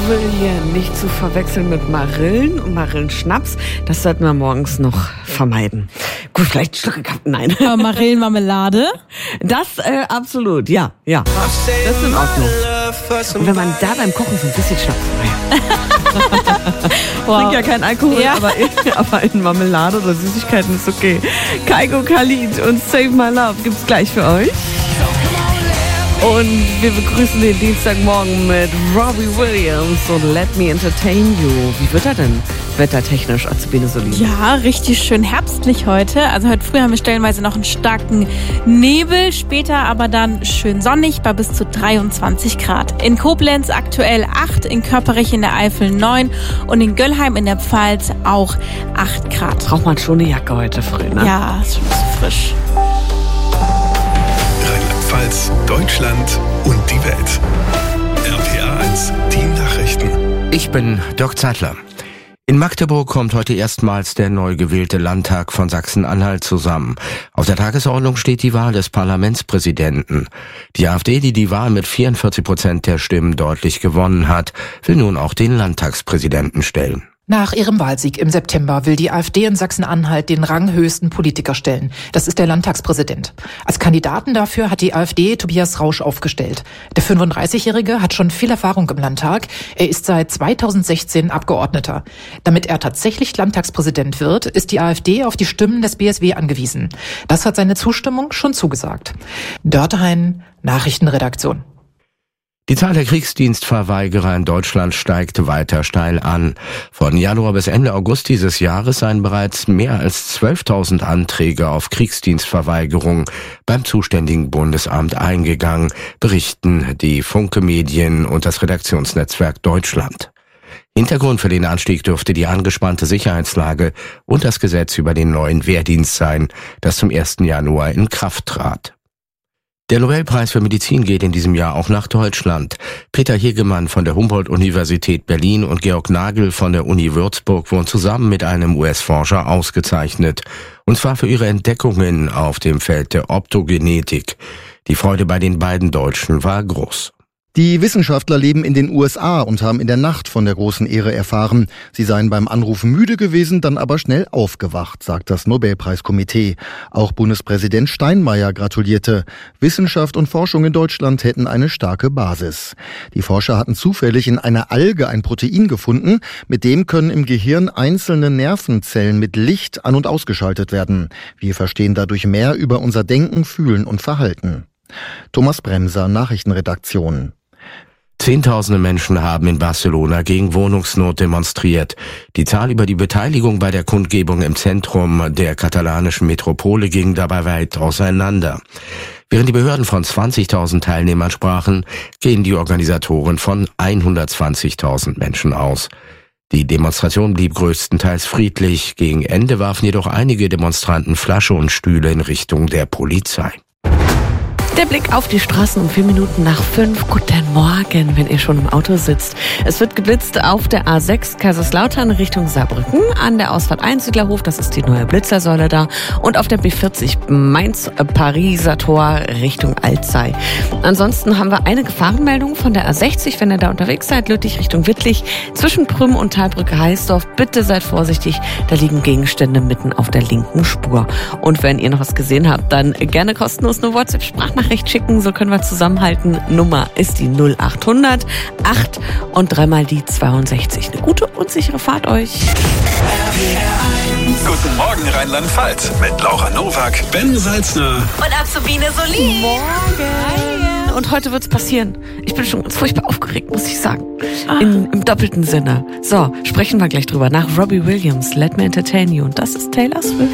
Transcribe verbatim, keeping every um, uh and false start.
William, nicht zu verwechseln mit Marillen und Marillenschnaps. Das sollten wir morgens noch vermeiden. Gut, vielleicht ein Stück gehabt, nein. Aber Marillenmarmelade? Das, äh, absolut, ja, ja. Das ist in Ordnung. Und wenn man da beim Kochen so ein bisschen Schnaps rein. Wow. Trinkt ja kein Alkohol, Ja. aber, in, aber in Marmelade oder Süßigkeiten ist okay. Kygo Khalid und Save My Love gibt's gleich für euch. Und wir begrüßen den Dienstagmorgen mit Robbie Williams und Let Me Entertain You. Wie wird er denn wettertechnisch, Azubine Solin? Ja, richtig schön herbstlich heute. Also heute früh haben wir stellenweise noch einen starken Nebel, später aber dann schön sonnig bei bis zu dreiundzwanzig Grad. In Koblenz aktuell acht, in Körperich in der Eifel neun und in Göllheim in der Pfalz auch acht Grad. Braucht man schon eine Jacke heute früh, ne? Ja, ist schon ein bisschen frisch. Rheinland-Pfalz, Deutschland und die Welt. R P A eins, die Nachrichten. Ich bin Dirk Zeitler. In Magdeburg kommt heute erstmals der neu gewählte Landtag von Sachsen-Anhalt zusammen. Auf der Tagesordnung steht die Wahl des Parlamentspräsidenten. Die AfD, die die Wahl mit vierundvierzig Prozent der Stimmen deutlich gewonnen hat, will nun auch den Landtagspräsidenten stellen. Nach ihrem Wahlsieg im September will die AfD in Sachsen-Anhalt den ranghöchsten Politiker stellen. Das ist der Landtagspräsident. Als Kandidaten dafür hat die AfD Tobias Rausch aufgestellt. Der fünfunddreißigjährige hat schon viel Erfahrung im Landtag. Er ist seit zweitausendsechzehn Abgeordneter. Damit er tatsächlich Landtagspräsident wird, ist die AfD auf die Stimmen des B S W angewiesen. Das hat seine Zustimmung schon zugesagt. Dörtehain, Nachrichtenredaktion. Die Zahl der Kriegsdienstverweigerer in Deutschland steigt weiter steil an. Von Januar bis Ende August dieses Jahres seien bereits mehr als zwölftausend Anträge auf Kriegsdienstverweigerung beim zuständigen Bundesamt eingegangen, berichten die Funke Medien und das Redaktionsnetzwerk Deutschland. Hintergrund für den Anstieg dürfte die angespannte Sicherheitslage und das Gesetz über den neuen Wehrdienst sein, das zum ersten Januar in Kraft trat. Der Nobelpreis für Medizin geht in diesem Jahr auch nach Deutschland. Peter Hegemann von der Humboldt-Universität Berlin und Georg Nagel von der Uni Würzburg wurden zusammen mit einem U S-Forscher ausgezeichnet. Und zwar für ihre Entdeckungen auf dem Feld der Optogenetik. Die Freude bei den beiden Deutschen war groß. Die Wissenschaftler leben in den U S A und haben in der Nacht von der großen Ehre erfahren. Sie seien beim Anruf müde gewesen, dann aber schnell aufgewacht, sagt das Nobelpreiskomitee. Auch Bundespräsident Steinmeier gratulierte. Wissenschaft und Forschung in Deutschland hätten eine starke Basis. Die Forscher hatten zufällig in einer Alge ein Protein gefunden, mit dem können im Gehirn einzelne Nervenzellen mit Licht an- und ausgeschaltet werden. Wir verstehen dadurch mehr über unser Denken, Fühlen und Verhalten. Thomas Bremser, Nachrichtenredaktion. Zehntausende Menschen haben in Barcelona gegen Wohnungsnot demonstriert. Die Zahl über die Beteiligung bei der Kundgebung im Zentrum der katalanischen Metropole ging dabei weit auseinander. Während die Behörden von zwanzigtausend Teilnehmern sprachen, gehen die Organisatoren von hundertzwanzigtausend Menschen aus. Die Demonstration blieb größtenteils friedlich. Gegen Ende warfen jedoch einige Demonstranten Flasche und Stühle in Richtung der Polizei. Der Blick auf die Straßen um vier Minuten nach fünf. Guten Morgen, wenn ihr schon im Auto sitzt. Es wird geblitzt auf der A sechs Kaiserslautern Richtung Saarbrücken, an der Ausfahrt Einsiedlerhof, das ist die neue Blitzersäule da, und auf der B vierzig Mainz-Pariser Tor Richtung Alzey. Ansonsten haben wir eine Gefahrenmeldung von der A sechzig, wenn ihr da unterwegs seid, Lüttich Richtung Wittlich, zwischen Prüm und Talbrücke Heißdorf. Bitte seid vorsichtig, da liegen Gegenstände mitten auf der linken Spur. Und wenn ihr noch was gesehen habt, dann gerne kostenlos eine WhatsApp-Sprachnachricht schicken, so können wir zusammenhalten. Nummer ist die null acht hundert acht und dreimal die zweiundsechzig. Eine gute und sichere Fahrt euch. Guten Morgen Rheinland-Pfalz mit Laura Nowak, Ben Salzner und Azubine Solin. Morgen. Und heute wird's passieren. Ich bin schon ganz furchtbar aufgeregt, muss ich sagen. In, Im doppelten Sinne. So, sprechen wir gleich drüber. Nach Robbie Williams, Let Me Entertain You. Und das ist Taylor Swift.